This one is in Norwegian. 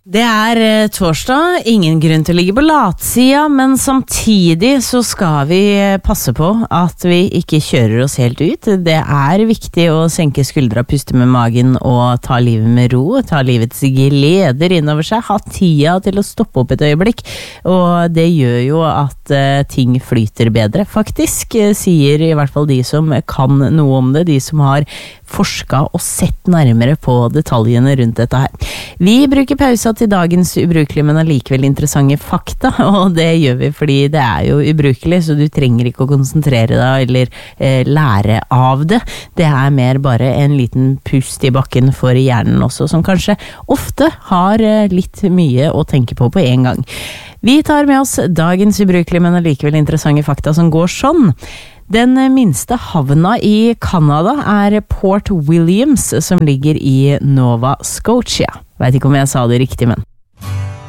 Det torsdag, ingen grunn til å ligge på latsida, men samtidig så skal vi passe på at vi ikke kjører oss helt ut. Det viktig å senke skuldra, puste med magen og ta livet med ro, ta livets gleder innover seg, ha tida til å stoppe opp et øyeblikk, og det gjør jo at ting flyter bedre, faktisk, sier i hvert fall de som kan noe om det, de som har forsket og sett nærmere på detaljene rundt dette her. Vi bruker pausa til dagens ubrukelige, men allikevel interessante fakta, og det gjør vi fordi det jo ubrukelig, så du trenger ikke å konsentrere deg eller lære av det. Det mer bare en liten pust i bakken for hjernen også, som kanskje ofte har litt mye å tenke på en gang. Vi tar med oss dagens ubrukelige, men allikevel interessante fakta som går sånn. Den minste havna i Canada Port Williams, som ligger i Nova Scotia. Vet ikke om jeg sa det riktig, men